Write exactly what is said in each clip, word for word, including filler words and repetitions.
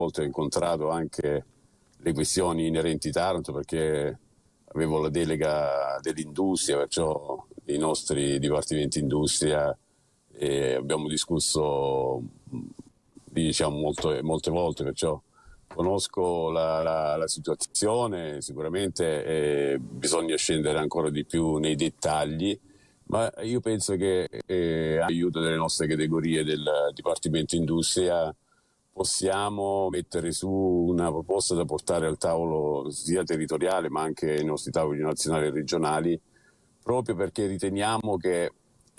volte ho incontrato anche le questioni inerenti Taranto, perché avevo la delega dell'industria, perciò i nostri dipartimenti industria, e abbiamo discusso diciamo molto, molte volte, perciò conosco la, la, la situazione. Sicuramente eh, bisogna scendere ancora di più nei dettagli, ma io penso che eh, aiuto delle nostre categorie del Dipartimento Industria possiamo mettere su una proposta da portare al tavolo sia territoriale ma anche ai nostri tavoli nazionali e regionali, proprio perché riteniamo che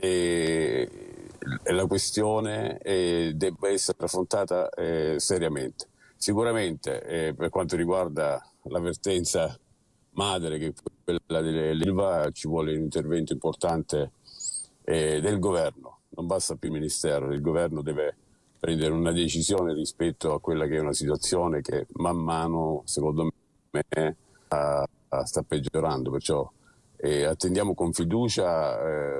eh, la questione eh, debba essere affrontata eh, seriamente. Sicuramente eh, per quanto riguarda la vertenza madre, che è quella dell'Ilva, ci vuole un intervento importante eh, del governo, non basta più il Ministero, il governo deve prendere una decisione rispetto a quella che è una situazione che man mano, secondo me, uh, sta peggiorando, perciò eh, attendiamo con fiducia eh,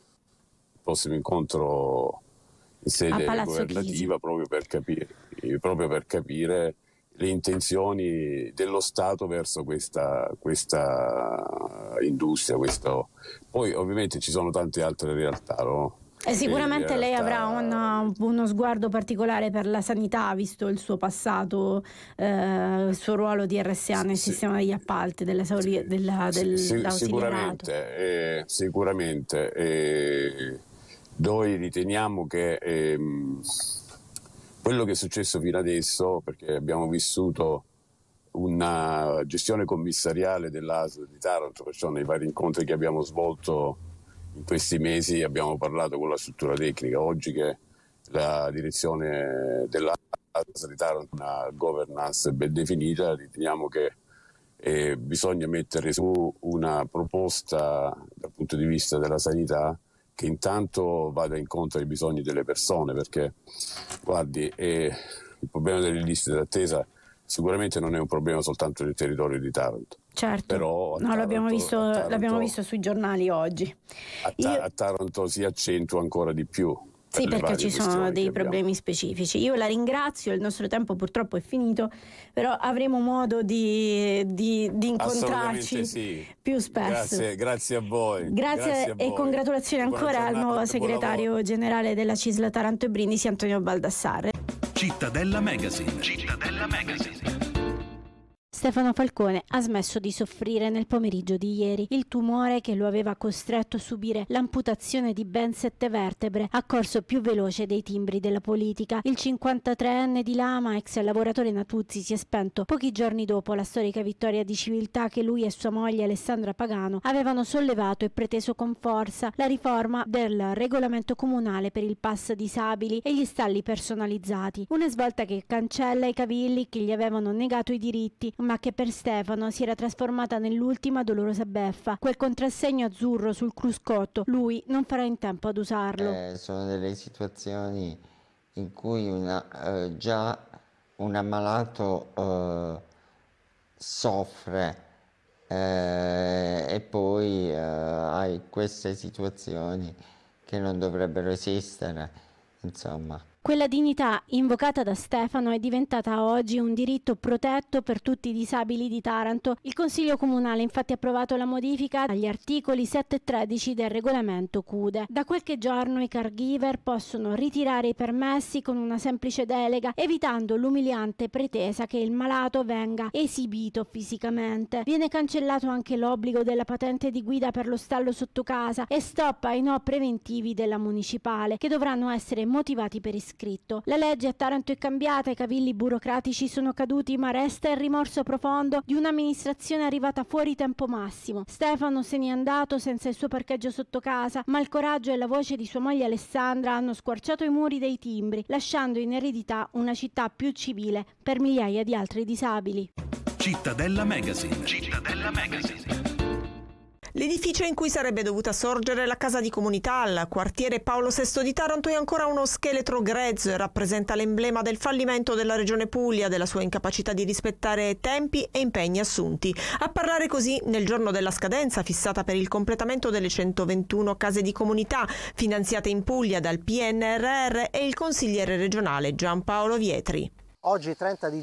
il prossimo incontro in sede governativa proprio per capire, proprio per capire le intenzioni dello Stato verso questa, questa industria. Questo. Poi ovviamente ci sono tante altre realtà, no? E sicuramente realtà... lei avrà una, uno sguardo particolare per la sanità, visto il suo passato, eh, il suo ruolo di R S A nel sì, sistema degli appalti, dell'esauri- sì, della, del, sì, dell'ausilierato. Sicuramente, eh, sicuramente eh, noi riteniamo che ehm, quello che è successo fino adesso, perché abbiamo vissuto una gestione commissariale dell'A S L di Taranto, perciò nei vari incontri che abbiamo svolto in questi mesi abbiamo parlato con la struttura tecnica. Oggi che la direzione dell'A S L di Taranto ha una governance ben definita, riteniamo che eh, bisogna mettere su una proposta dal punto di vista della sanità che intanto vada incontro ai bisogni delle persone, perché guardi, eh, il problema delle liste d'attesa sicuramente non è un problema soltanto del territorio di Taranto. Certo, però no, l'abbiamo visto, Taranto, l'abbiamo visto sui giornali oggi. A, ta- Io... a Taranto si accentua ancora di più. Per sì, perché ci sono dei problemi abbiamo. specifici. Io la ringrazio, il nostro tempo purtroppo è finito, però avremo modo di, di, di incontrarci sì. più spesso. Grazie, grazie a voi. Grazie, grazie a e voi. congratulazioni Buona ancora giornata, al nuovo segretario generale della C I S L Taranto e Brindisi, Antonio Baldassarre. Cittadella Magazine. Cittadella Magazine. Stefano Falcone ha smesso di soffrire nel pomeriggio di ieri. Il tumore che lo aveva costretto a subire l'amputazione di ben sette vertebre ha corso più veloce dei timbri della politica. Il cinquantatreenne di Lama, ex lavoratore Natuzzi, si è spento pochi giorni dopo la storica vittoria di civiltà che lui e sua moglie Alessandra Pagano avevano sollevato e preteso con forza: la riforma del regolamento comunale per il pass disabili e gli stalli personalizzati. Una svolta che cancella i cavilli che gli avevano negato i diritti, ma che per Stefano si era trasformata nell'ultima dolorosa beffa. Quel contrassegno azzurro sul cruscotto lui non farà in tempo ad usarlo. Eh, sono delle situazioni in cui una, eh, già un ammalato eh, soffre eh, e poi eh, hai queste situazioni che non dovrebbero esistere, insomma. Quella dignità invocata da Stefano è diventata oggi un diritto protetto per tutti i disabili di Taranto. Il Consiglio Comunale infatti ha approvato la modifica agli articoli sette e tredici del regolamento C U D E. Da qualche giorno i caregiver possono ritirare i permessi con una semplice delega, evitando l'umiliante pretesa che il malato venga esibito fisicamente. Viene cancellato anche l'obbligo della patente di guida per lo stallo sotto casa e stop ai no preventivi della municipale, che dovranno essere motivati per iscritto. La legge a Taranto è cambiata, i cavilli burocratici sono caduti, ma resta il rimorso profondo di un'amministrazione arrivata fuori tempo massimo. Stefano se n'è andato senza il suo parcheggio sotto casa, ma il coraggio e la voce di sua moglie Alessandra hanno squarciato i muri dei timbri, lasciando in eredità una città più civile per migliaia di altri disabili. Cittadella Magazine. Cittadella Magazine. L'edificio in cui sarebbe dovuta sorgere la casa di comunità al quartiere Paolo sesto di Taranto è ancora uno scheletro grezzo e rappresenta l'emblema del fallimento della Regione Puglia, della sua incapacità di rispettare tempi e impegni assunti. A parlare così nel giorno della scadenza fissata per il completamento delle centoventuno case di comunità finanziate in Puglia dal P N R R è il consigliere regionale Giampaolo Vietri. Oggi trenta di